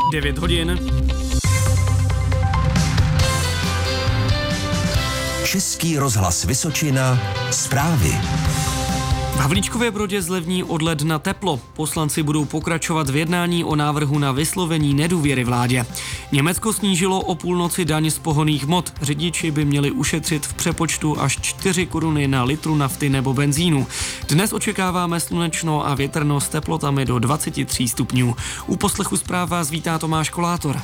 9 hodin. Český rozhlas Vysočina, zprávy. V Havlíčkově Brodě zlevní od ledna teplo. Poslanci budou pokračovat v jednání o návrhu na vyslovení nedůvěry vládě. Německo snížilo o půlnoci daň z pohonných hmot. Řidiči by měli ušetřit v přepočtu až 4 koruny na litru nafty nebo benzínu. Dnes očekáváme slunečno a větrno s teplotami do 23 stupňů. U poslechu zpráv vás vítá Tomáš Kolátor.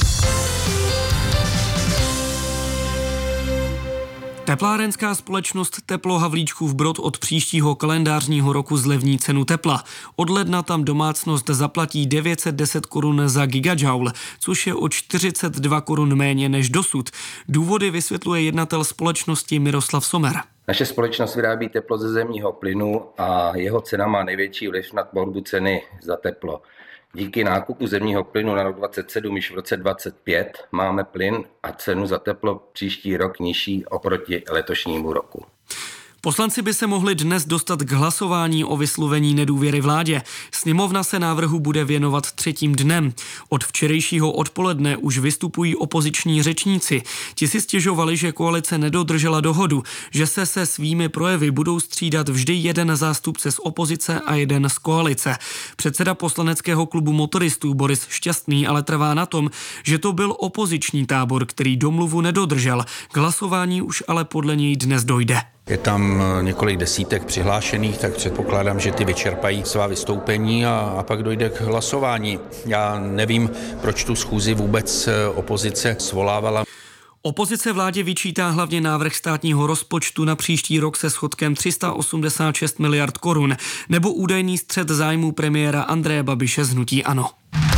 Teplárenská společnost Teplo Havlíčkův Brod od příštího kalendářního roku zlevní cenu tepla. Od ledna tam domácnost zaplatí 910 korun za gigajoule, což je o 42 korun méně než dosud. Důvody vysvětluje jednatel společnosti Miroslav Sommer. Naše společnost vyrábí teplo ze zemního plynu a jeho cena má největší vliv na tvorbu ceny za teplo. Díky nákupu zemního plynu na rok 2027 již v roce 2025 máme plyn a cenu za teplo příští rok nižší oproti letošnímu roku. Poslanci by se mohli dnes dostat k hlasování o vyslovení nedůvěry vládě. Sněmovna se návrhu bude věnovat třetím dnem. Od včerejšího odpoledne už vystupují opoziční řečníci. Ti si stěžovali, že koalice nedodržela dohodu, že se svými projevy budou střídat vždy jeden zástupce z opozice a jeden z koalice. Předseda poslaneckého klubu motoristů Boris Šťastný ale trvá na tom, že to byl opoziční tábor, který domluvu nedodržel. K hlasování už ale podle něj dnes dojde. Je tam několik desítek přihlášených, tak předpokládám, že ty vyčerpají svá vystoupení a pak dojde k hlasování. Já nevím, proč tu schůzi vůbec opozice svolávala. Opozice vládě vyčítá hlavně návrh státního rozpočtu na příští rok se schodkem 386 miliard korun nebo údajný střet zájmů premiéra Andreje Babiše z hnutí ANO.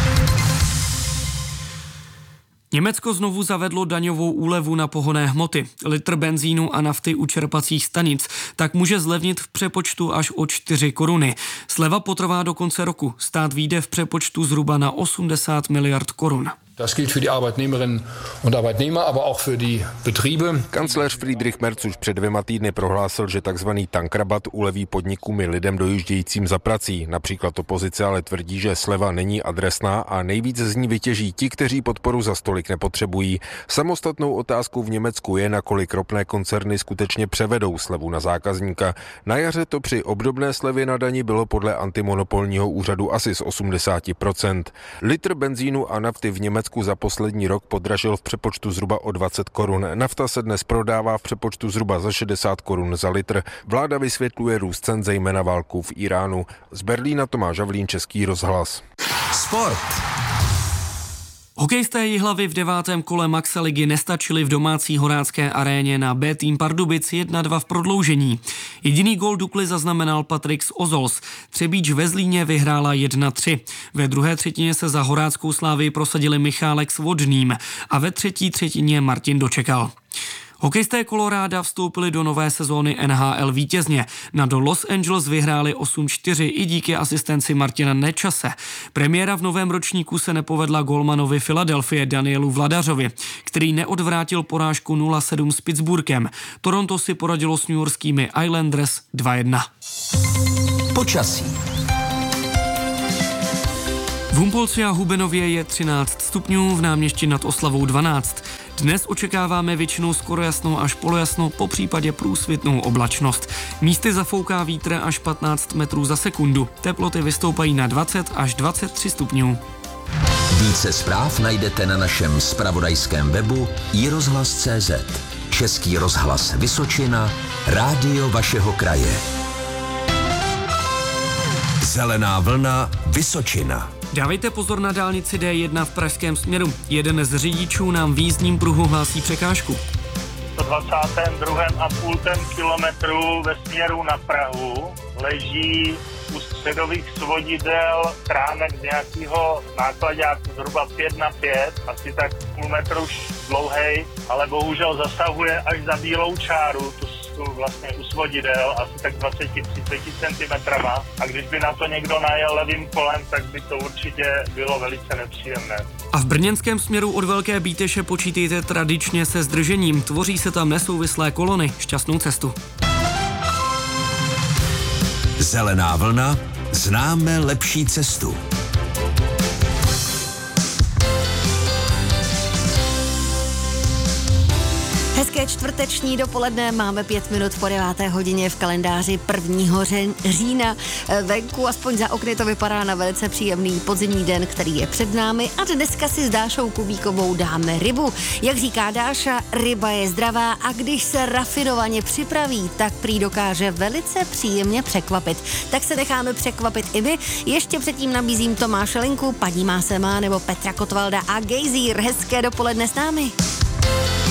Německo znovu zavedlo daňovou úlevu na pohonné hmoty. Litr benzínu a nafty u čerpacích stanic tak může zlevnit v přepočtu až o 4 koruny. Sleva potrvá do konce roku. Stát vyjde v přepočtu zhruba na 80 miliard korun. Das gilt für die Arbeitnehmerinnen und Arbeitnehmer, aber auch für die Betriebe. Kancléř Friedrich Merz už před 2 týdny prohlásil, že takzvaný tankrabat uleví podnikům i lidem dojíždějícím za prací. Například opozice ale tvrdí, že sleva není adresná a nejvíc z ní vytěží ti, kteří podporu za stolik nepotřebují. Samostatnou otázkou v Německu je, nakolik ropné koncerny skutečně převedou slevu na zákazníka. Na jaře to při obdobné slevě na dani bylo podle antimonopolního úřadu asi z 80%. Litr benzínu a nafty v Německu za poslední rok podražil v přepočtu zhruba o 20 korun. Nafta se dnes prodává v přepočtu zhruba za 60 korun za litr. Vláda vysvětluje růst cen zejména válkou v Iránu. Z Berlína Tomáš Havlín, Český rozhlas. Sport. Hokejisté Jihlavy v 9. kole Maxa ligy nestačili v domácí horácké aréně na B tým Pardubic 1-2 v prodloužení. Jediný gól Dukly zaznamenal Patrix Ozols. Třebíč ve Zlíně vyhrála 1-3. Ve druhé třetině se za horáckou Slávii prosadili Michálek s Vodným a ve třetí třetině Martin Dočekal. Hokejisté Koloráda vstoupili do nové sezóny NHL vítězně. Nad Los Angeles vyhráli 8-4 i díky asistenci Martina Nečase. Premiéra v novém ročníku se nepovedla golmanovi Philadelphie Danielu Vladařovi, který neodvrátil porážku 0-7 s Pittsburghem. Toronto si poradilo s newyorskými Islanders 2-1. Počasí. V Humpolci a Hubenově je 13 stupňů, v Náměšti nad Oslavou 12. Dnes očekáváme většinou skoro jasnou až polojasnou, popřípadě průsvitnou oblačnost. Místy zafouká vítr až 15 metrů za sekundu. Teploty vystoupají na 20 až 23 stupňů. Více zpráv najdete na našem zpravodajském webu iRozhlas.cz. Český rozhlas Vysočina, rádio vašeho kraje. Zelená vlna Vysočina. Dávejte pozor na dálnici D1 v pražském směru. Jeden z řidičů nám v jízdním pruhu hlásí překážku. 122,5 kilometru ve směru na Prahu leží u středových svodidel tránek z nějakého náklaďáku zhruba 5x5, asi tak půl metru dlouhej, ale bohužel zasahuje až za bílou čáru, tu vlastně u svodidel, asi tak 20-30 cm. A když by na to někdo najel levým kolem, tak by to určitě bylo velice nepříjemné. A v brněnském směru od Velké Bíteše počítejte tradičně se zdržením. Tvoří se tam nesouvislé kolony. Šťastnou cestu. Zelená vlna, známe lepší cestu. Hezké čtvrteční dopoledne, máme 5 minut po 9. hodině v kalendáři 1. října. Venku, aspoň za okny, to vypadá na velice příjemný podzimní den, který je před námi, a dneska si s Dášou Kubíkovou dáme rybu. Jak říká Dáša, ryba je zdravá a když se rafinovaně připraví, tak prý dokáže velice příjemně překvapit. Tak se necháme překvapit i my. Ještě předtím nabízím Tomáše Linku, paní Másema nebo Petra Kotvalda a Gejzír. Hezké dopoledne s námi.